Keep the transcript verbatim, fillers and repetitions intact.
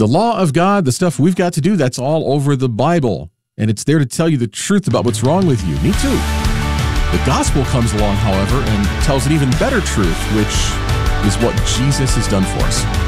The law of God, the stuff we've got to do, that's all over the Bible. And it's there to tell you the truth about what's wrong with you. Me too. The gospel comes along, however, and tells an even better truth, which is what Jesus has done for us.